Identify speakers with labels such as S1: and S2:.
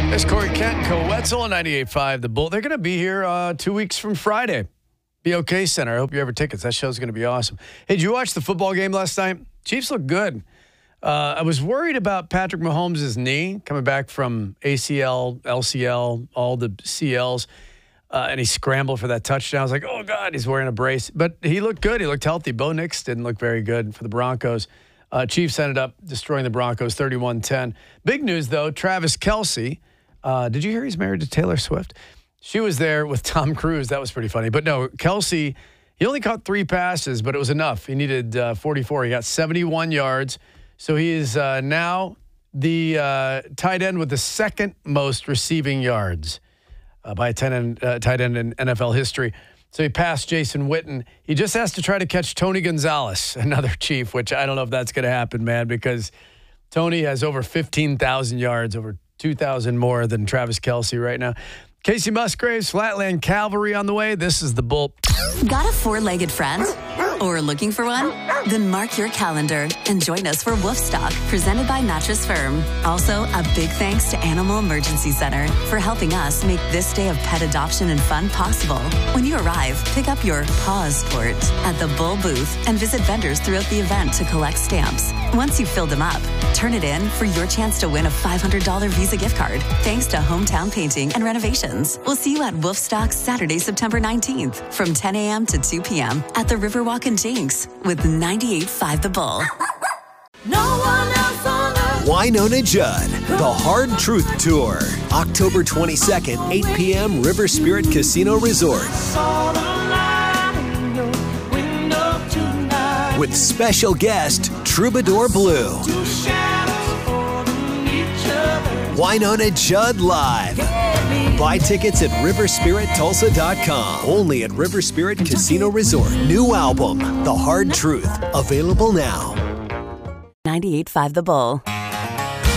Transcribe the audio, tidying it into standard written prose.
S1: It's Corey Kent, Co-Wetzel on 98.5 The Bull. They're going to be here 2 weeks from Friday. BOK Center. I hope you have your tickets. That show's going to be awesome. Hey, did you watch the football game last night? Chiefs look good. I was worried about Patrick Mahomes' knee coming back from ACL, LCL, all the CLs, and he scrambled for that touchdown. I was like, oh, God, he's wearing a brace. But he looked good. He looked healthy. Bo Nix didn't look very good for the Broncos. Chiefs ended up destroying the Broncos 31-10. Big news, though, Travis Kelce. Did you hear he's married to Taylor Swift? She was there with Tom Cruise. That was pretty funny. But no, Kelce, he only caught 3 passes, but it was enough. He needed 44. He got 71 yards. So he is now the tight end with the second most receiving yards by a tight end in NFL history. So he passed Jason Witten. He just has to try to catch Tony Gonzalez, another Chief, which I don't know if that's going to happen, man, because Tony has over 15,000 yards, over 2,000 more than Travis Kelce right now. Casey Musgraves, Flatland Cavalry on the way. This is The Bull.
S2: Got a 4-legged friend? Or looking for one? Then mark your calendar and join us for Woofstock, presented by Mattress Firm. Also, a big thanks to Animal Emergency Center for helping us make this day of pet adoption and fun possible. When you arrive, pick up your paw sport at the Bull booth and visit vendors throughout the event to collect stamps. Once you've filled them up, turn it in for your chance to win a $500 Visa gift card, thanks to Hometown Painting and Renovations. We'll see you at Woofstock Saturday, September 19th from 10 a.m. to 2 p.m. at the Riverwalk and Jinx with 98.5 The Bull.
S3: No one else on earth.
S4: Wynonna Judd, The Hard Truth Tour, October 22nd, 8 p.m., River Spirit Casino Resort. With special guest, Troubadour Blue. Wynonna Judd Live. Buy tickets at riverspirittulsa.com. Only at River Spirit Casino Resort. New album, The Hard Truth. Available now.
S2: 98.5 The Bull.